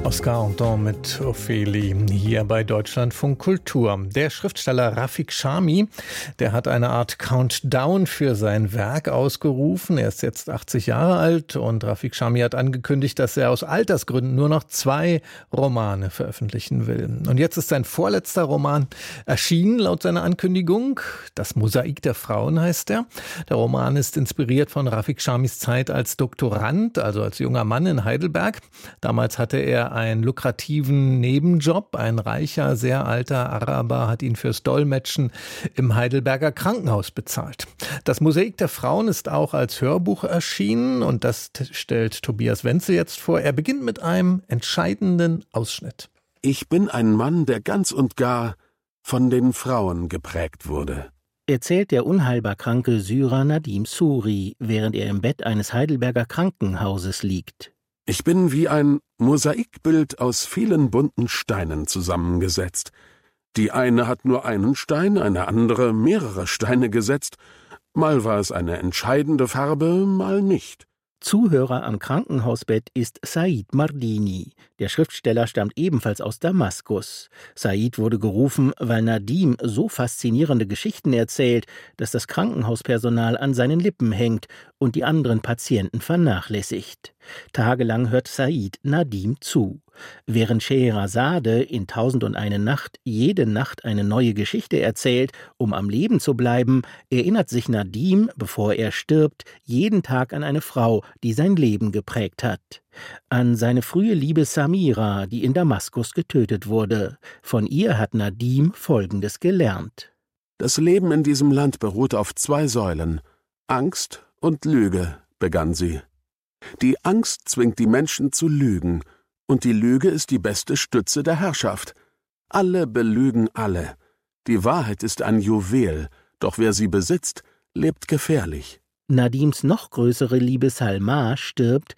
Oscar Anton mit Ophélie hier bei Deutschlandfunk Kultur. Der Schriftsteller Rafik Chami, der hat eine Art Countdown für sein Werk ausgerufen. Er ist jetzt 80 Jahre alt und Rafik Chami hat angekündigt, dass er aus Altersgründen nur noch 2 Romane veröffentlichen will. Und jetzt ist sein vorletzter Roman erschienen, laut seiner Ankündigung. Das Mosaik der Frauen heißt er. Der Roman ist inspiriert von Rafik Chamis Zeit als Doktorand, also als junger Mann in Heidelberg. Damals hatte er einen lukrativen Nebenjob. Ein reicher, sehr alter Araber hat ihn fürs Dolmetschen im Heidelberger Krankenhaus bezahlt. Das Mosaik der Frauen ist auch als Hörbuch erschienen und das stellt Tobias Wenzel jetzt vor. Er beginnt mit einem entscheidenden Ausschnitt. Ich bin ein Mann, der ganz und gar von den Frauen geprägt wurde, erzählt der unheilbar kranke Syrer Nadim Suri, während er im Bett eines Heidelberger Krankenhauses liegt. Ich bin wie ein Mosaikbild aus vielen bunten Steinen zusammengesetzt. Die eine hat nur einen Stein, eine andere mehrere Steine gesetzt. Mal war es eine entscheidende Farbe, mal nicht. Zuhörer am Krankenhausbett ist Said Mardini. Der Schriftsteller stammt ebenfalls aus Damaskus. Said wurde gerufen, weil Nadim so faszinierende Geschichten erzählt, dass das Krankenhauspersonal an seinen Lippen hängt und die anderen Patienten vernachlässigt. Tagelang hört Said Nadim zu. Während Scheherazade in 1001 Nacht jede Nacht eine neue Geschichte erzählt, um am Leben zu bleiben, erinnert sich Nadim, bevor er stirbt, jeden Tag an eine Frau, die sein Leben geprägt hat. An seine frühe Liebe Samira, die in Damaskus getötet wurde. Von ihr hat Nadim Folgendes gelernt. Das Leben in diesem Land beruht auf 2 Säulen. Angst und Lüge, begann sie. Die Angst zwingt die Menschen zu lügen, und die Lüge ist die beste Stütze der Herrschaft. Alle belügen alle. Die Wahrheit ist ein Juwel, doch wer sie besitzt, lebt gefährlich. Nadims noch größere Liebe Salma stirbt,